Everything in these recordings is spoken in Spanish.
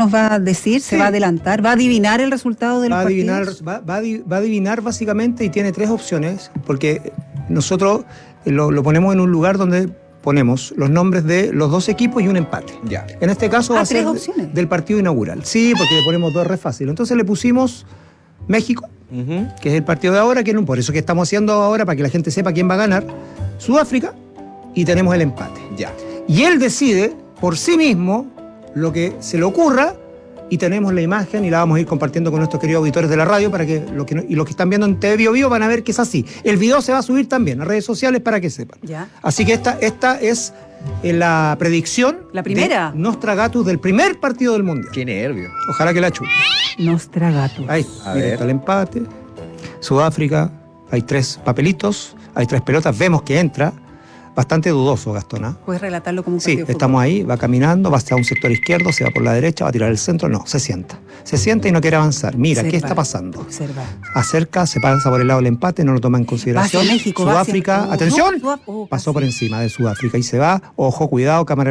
nos va a decir? ¿Se va a adelantar? ¿Va a adivinar el resultado de los partidos? Va a adivinar básicamente, y tiene 3 opciones, porque nosotros lo ponemos en un lugar donde ponemos los nombres de los 2 equipos y un empate. Ya. En este caso va a ser 3 opciones. del partido inaugural. Sí, porque le ponemos 2 re fácil. Entonces le pusimos México, que es el partido de ahora, por eso que estamos haciendo ahora, para que la gente sepa quién va a ganar. Sudáfrica, y tenemos el empate. Ya. Y él decide por sí mismo lo que se le ocurra, y tenemos la imagen y la vamos a ir compartiendo con nuestros queridos auditores de la radio para que los que están viendo en TV Bio Bio van a ver que es así. El video se va a subir también a redes sociales para que sepan. Ya. Así que esta es la predicción. ¿La primera? De Nostragatus del primer partido del Mundial. Qué nervio. Ojalá que la chupe. Nostragatus. Ahí, A mira, ver. está el empate. Sudáfrica, hay 3 papelitos, hay 3 pelotas, vemos que entra. Bastante dudoso, Gastón, ¿ah? ¿Puedes relatarlo como un Sí, partido de estamos ahí, va caminando, va hacia un sector izquierdo, se va por la derecha, va a tirar el centro, no, se sienta. Se sienta y no quiere avanzar. Mira, ¿qué está pasando? Observa. Acerca, se pasa por el lado del empate, no lo toma en consideración. Va hacia México, va Sudáfrica, hacia- atención, no, pasó por encima de Sudáfrica y se va. Ojo, cuidado, cámara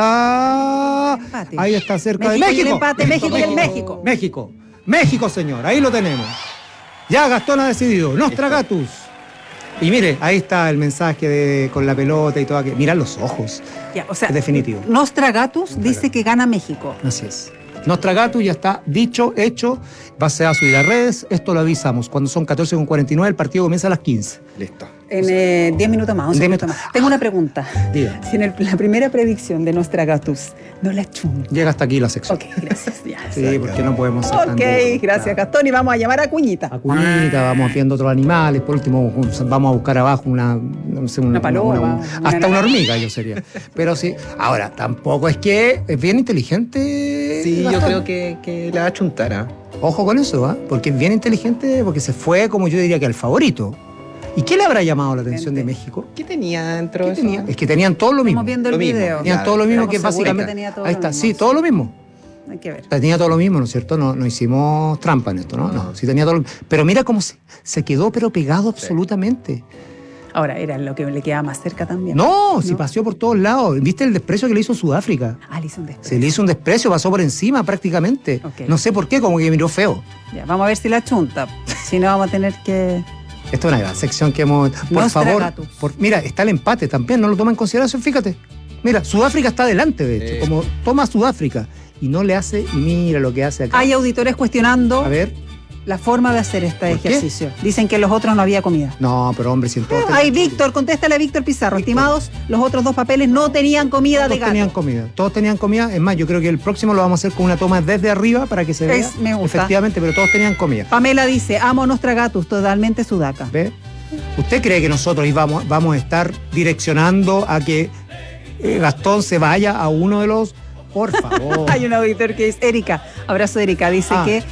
lenta. Empate. Ahí está cerca de México y el México. empate, México y el México. México, señor, ahí lo tenemos. Ya Gastón ha decidido, Nostragatus. Y mire, ahí está el mensaje con la pelota y todo aquello. Mirad los ojos. Ya, o sea, Es definitivo. Nostragatus dice que gana México. Así es. Nostragatus ya está dicho, hecho, se va a subir a redes, esto lo avisamos. Cuando son 14:49, el partido comienza a las 15. Listo. En 10 minutos más, 11 10 minutos más. Tengo una pregunta. Diga. Si en la primera predicción de Nostragatus no la chunta. Llega hasta aquí la sección. Ok, gracias. Ya. Sí, porque no podemos ser tan Ok, duros. gracias Claro. Gastón. Y vamos a llamar a Cuñita. A Cuñita, vamos viendo otros animales, por último vamos a buscar abajo no sé, Una paloma, hasta una hormiga yo sería. Pero sí, ahora, tampoco es que es bien inteligente. Sí, yo Gastón. creo que la va a chuntar, ¿ah? Ojo con eso, ¿ah? Porque es bien inteligente, porque se fue, como yo diría, que al favorito. ¿Y qué le habrá llamado la atención de México? ¿Qué tenía dentro ¿Qué de eso? tenía? Es que tenían todo lo mismo. Estamos viendo el Lo mismo. video. Tenían Ya, todo lo mismo, estamos que seguros básicamente. que tenía todo Ahí lo está, mismo, sí, sí. todo lo mismo. Hay que ver. Tenía todo lo mismo, ¿no es cierto? No hicimos trampa en esto, ¿no? No, sí tenía todo lo mismo. Pero mira cómo se quedó, pero pegado absolutamente. Ahora, era lo que le quedaba más cerca también. No, si paseó por todos lados. ¿Viste el desprecio que le hizo Sudáfrica? Ah, le hizo un desprecio. Se le hizo un desprecio, pasó por encima prácticamente. Ok. No sé por qué, como que miró feo. Ya, vamos a ver si la chunta. Si no, vamos a tener que... Esta es una gran sección que hemos... Por favor, Nostragatus. mira, está el empate también, no lo toma en consideración, fíjate. Mira, Sudáfrica está adelante, de hecho, como toma Sudáfrica y no le hace, mira lo que hace acá. Hay auditores cuestionando A ver, la forma de hacer este ¿Por qué? ejercicio. Dicen que en los otros no había comida. no, pero hombre, si en todos Ay, Víctor, contéstale a Víctor Pizarro. Estimados, los otros 2 papeles no tenían comida de todos gato. tenían comida, todos tenían comida. Es más, yo creo que el próximo lo vamos a hacer con una toma desde arriba para que se vea. Me gusta. Efectivamente, pero todos tenían comida. Pamela dice, amo Nostragatus, totalmente sudaca. ¿Ve? ¿Usted cree que nosotros vamos a estar direccionando a que Gastón se vaya a uno de los... Por favor. Hay un auditor que dice, Erika, abrazo de Erika, dice Ah. que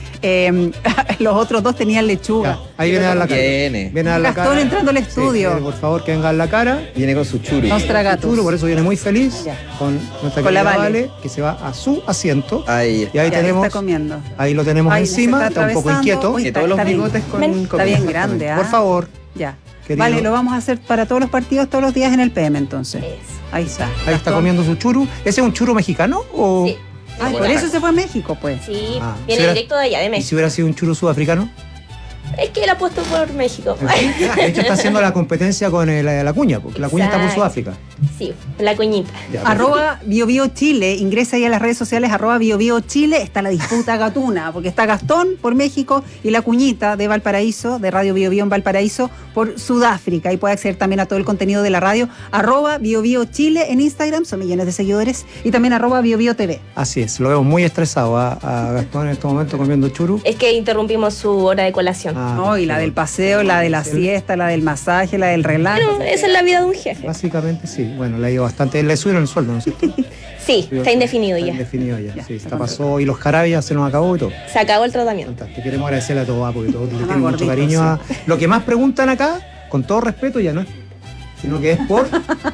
los otros 2 tenían lechuga. Ya, ahí viene a dar la cara. Viene. Viene a dar la Gastón cara. entrando al estudio. Sí, por favor, que venga a dar la cara. Viene con su churi. Nostragatus. Chulo, por eso viene muy feliz Ya. con nuestra Con la querida Vale. que se va a su asiento. Ahí Y ahí Ya, tenemos, está comiendo. ahí lo tenemos Ay, encima, se está un poco atravesando. inquieto. Uy, Que está- todos los está bien. bigotes con Está comida. bien grande, ¿ah? Por favor, Ya. querido. Vale, lo vamos a hacer para todos los partidos, todos los días en el PM, entonces. Ahí está. Ahí está Gastón. comiendo su churu. ¿Ese es un churu mexicano? O... Sí. Ay, por eso se fue a México, pues. Sí, Ah, viene si era- directo de allá, de ¿Y si México. hubiera sido un churu sudafricano? Es que él apuesto por México. De hecho, está haciendo la competencia con la cuña, porque la cuña está por Exacto. Sudáfrica. Sí, la cuñita. Ya, Arroba BioBio Chile, ingresa ahí a las redes sociales, arroba BioBio Chile, está la disputa gatuna, porque está Gastón por México y la cuñita de Valparaíso, de Radio BioBio en Valparaíso, por Sudáfrica. Y puede acceder también a todo el contenido de la radio, arroba BioBio Chile en Instagram, son millones de seguidores, y también arroba BioBio TV. Así es, lo veo muy estresado a Gastón en este momento comiendo churu. Es que interrumpimos su hora de colación. Ah, No, y la del paseo, la de la Sí. siesta, la del masaje, la del relax. Pero esa es la vida de un jefe. Básicamente sí, bueno, le ha ido bastante. Le subieron el sueldo, ¿no es cierto? Sí, está indefinido Está ya. indefinido ya, Ya, sí, está está pasó y los jarabes ya se nos acabó y todo. Se acabó el tratamiento. Fantástico. Queremos agradecerle a todos, porque todos le tienen mucho gordito, cariño a... Lo que más preguntan acá, con todo respeto, ya no es, sino que es por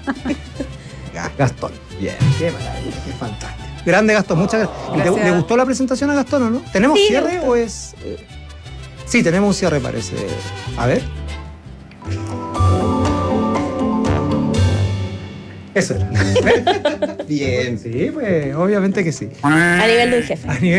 Gastón. Bien. Qué maravilla, qué fantástico. Grande Gastón, muchas gracias. Gracias. ¿Le gustó la presentación a Gastón o no? ¿Tenemos Sí, me cierre gustó. o es...? Sí, tenemos un cierre, parece. A ver. Eso era. Bien. Sí, pues obviamente que sí. A nivel de un jefe. A nivel